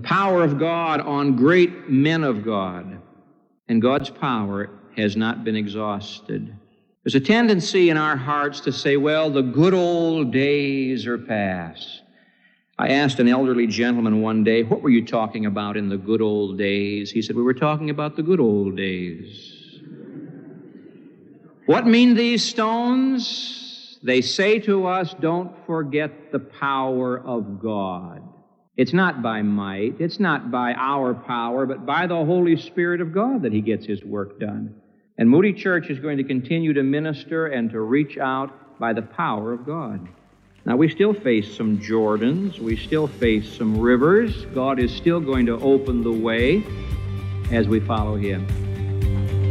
power of God on great men of God. And God's power has not been exhausted. There's a tendency in our hearts to say, well, the good old days are past. I asked an elderly gentleman one day, what were you talking about in the good old days? He said, we were talking about the good old days. What mean these stones? They say to us, don't forget the power of God. It's not by might, it's not by our power, but by the Holy Spirit of God that He gets His work done. And Moody Church is going to continue to minister and to reach out by the power of God. Now, we still face some Jordans, we still face some rivers. God is still going to open the way as we follow Him.